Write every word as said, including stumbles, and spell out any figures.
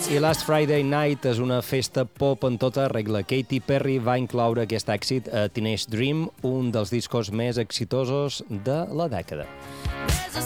I Last Friday Night és una festa pop en tota regla. Katy Perry va incloure aquest èxit a Teenage Dream, un dels discos més exitosos de la dècada.